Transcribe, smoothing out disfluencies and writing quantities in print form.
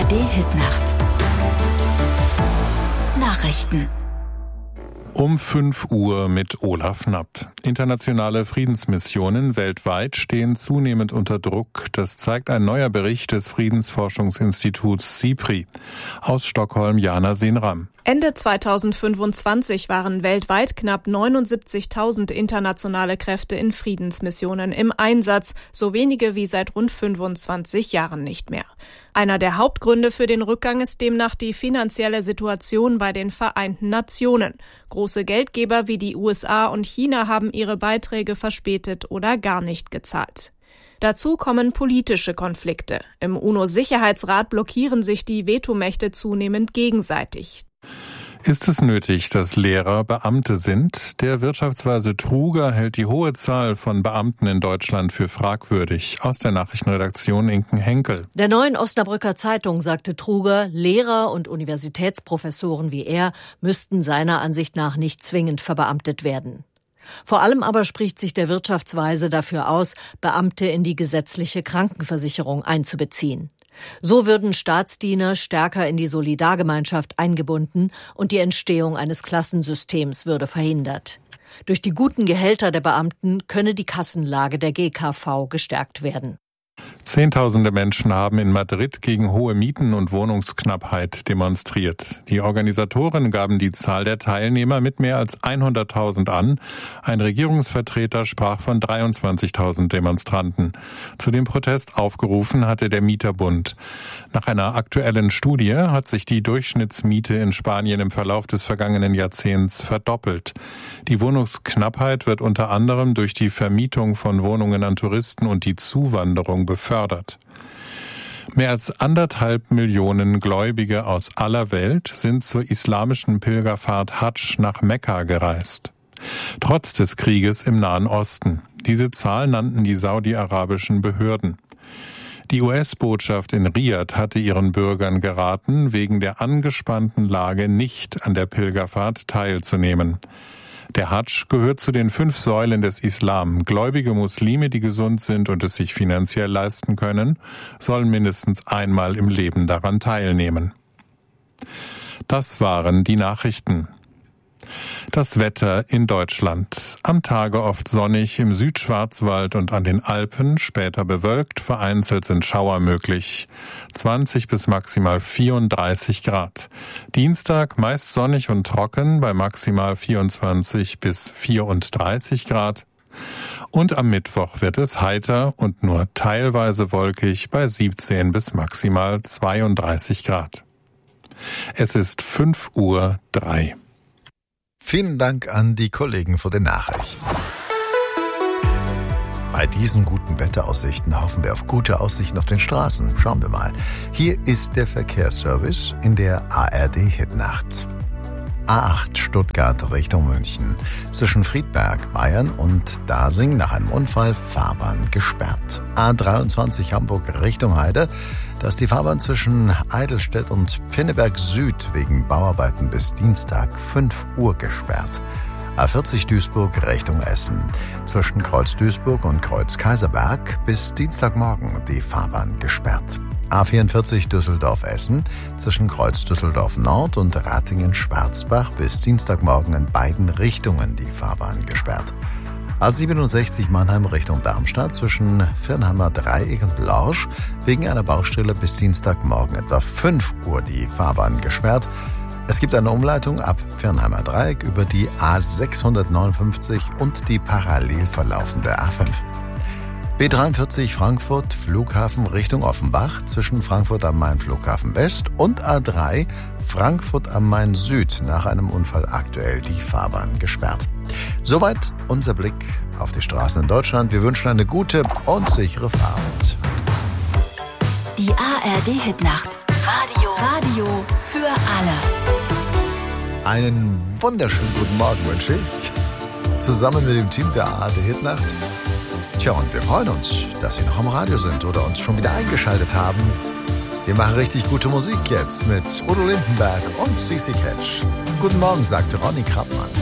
ARD-Hitnacht. Nachrichten. Um 5 Uhr mit Olaf Knapp. Internationale Friedensmissionen weltweit stehen zunehmend unter Druck. Das zeigt ein neuer Bericht des Friedensforschungsinstituts SIPRI. Aus Stockholm Jana Senram. Ende 2025 waren weltweit knapp 79.000 internationale Kräfte in Friedensmissionen im Einsatz, so wenige wie seit rund 25 Jahren nicht mehr. Einer der Hauptgründe für den Rückgang ist demnach die finanzielle Situation bei den Vereinten Nationen. Große Geldgeber wie die USA und China haben ihre Beiträge verspätet oder gar nicht gezahlt. Dazu kommen politische Konflikte. Im UNO-Sicherheitsrat blockieren sich die Vetomächte zunehmend gegenseitig. Ist es nötig, dass Lehrer Beamte sind? Der Wirtschaftsweise Truger hält die hohe Zahl von Beamten in Deutschland für fragwürdig. Aus der Nachrichtenredaktion Inken Henkel. Der Neuen Osnabrücker Zeitung sagte Truger, Lehrer und Universitätsprofessoren wie er müssten seiner Ansicht nach nicht zwingend verbeamtet werden. Vor allem aber spricht sich der Wirtschaftsweise dafür aus, Beamte in die gesetzliche Krankenversicherung einzubeziehen. So würden Staatsdiener stärker in die Solidargemeinschaft eingebunden und die Entstehung eines Klassensystems würde verhindert. Durch die guten Gehälter der Beamten könne die Kassenlage der GKV gestärkt werden. Zehntausende Menschen haben in Madrid gegen hohe Mieten und Wohnungsknappheit demonstriert. Die Organisatoren gaben die Zahl der Teilnehmer mit mehr als 100.000 an. Ein Regierungsvertreter sprach von 23.000 Demonstranten. Zu dem Protest aufgerufen hatte der Mieterbund. Nach einer aktuellen Studie hat sich die Durchschnittsmiete in Spanien im Verlauf des vergangenen Jahrzehnts verdoppelt. Die Wohnungsknappheit wird unter anderem durch die Vermietung von Wohnungen an Touristen und die Zuwanderung befördert. Mehr als 1,5 Millionen Gläubige aus aller Welt sind zur islamischen Pilgerfahrt Hadsch nach Mekka gereist. Trotz des Krieges im Nahen Osten. Diese Zahl nannten die saudi-arabischen Behörden. Die US-Botschaft in Riad hatte ihren Bürgern geraten, wegen der angespannten Lage nicht an der Pilgerfahrt teilzunehmen. Der Hadsch gehört zu den 5 Säulen des Islam. Gläubige Muslime, die gesund sind und es sich finanziell leisten können, sollen mindestens einmal im Leben daran teilnehmen. Das waren die Nachrichten. Das Wetter in Deutschland. Am Tage oft sonnig, im Südschwarzwald und an den Alpen, später bewölkt, vereinzelt sind Schauer möglich. 20 bis maximal 34 Grad. Dienstag meist sonnig und trocken bei maximal 24 bis 34 Grad. Und am Mittwoch wird es heiter und nur teilweise wolkig bei 17 bis maximal 32 Grad. Es ist 5:03 Uhr. Vielen Dank an die Kollegen für die Nachrichten. Bei diesen guten Wetteraussichten hoffen wir auf gute Aussichten auf den Straßen. Schauen wir mal. Hier ist der Verkehrsservice in der ARD-Hitnacht. A8 Stuttgart Richtung München. Zwischen Friedberg, Bayern und Dasing nach einem Unfall Fahrbahn gesperrt. A23 Hamburg Richtung Heide. Da ist die Fahrbahn zwischen Eidelstedt und Pinneberg Süd wegen Bauarbeiten bis Dienstag 5 Uhr gesperrt. A40 Duisburg Richtung Essen. Zwischen Kreuz Duisburg und Kreuz Kaiserberg bis Dienstagmorgen die Fahrbahn gesperrt. A44 Düsseldorf-Essen. Zwischen Kreuz Düsseldorf Nord und Ratingen-Schwarzbach bis Dienstagmorgen in beiden Richtungen die Fahrbahn gesperrt. A67 Mannheim Richtung Darmstadt zwischen Firnheimer Dreieck und Lorsch wegen einer Baustelle bis Dienstagmorgen etwa 5 Uhr die Fahrbahn gesperrt. Es gibt eine Umleitung ab Firnheimer Dreieck über die A659 und die parallel verlaufende A5. B43 Frankfurt Flughafen Richtung Offenbach zwischen Frankfurt am Main Flughafen West und A3 Frankfurt am Main Süd nach einem Unfall aktuell die Fahrbahn gesperrt. Soweit unser Blick auf die Straßen in Deutschland. Wir wünschen eine gute und sichere Fahrt. Die ARD-Hitnacht. Radio für alle. Einen wunderschönen guten Morgen wünsche ich. Zusammen mit dem Team der ARD-Hitnacht. Tja, und wir freuen uns, dass Sie noch am Radio sind oder uns schon wieder eingeschaltet haben. Wir machen richtig gute Musik jetzt mit Udo Lindenberg und CC Catch. Guten Morgen, sagte Ronny Krappmann.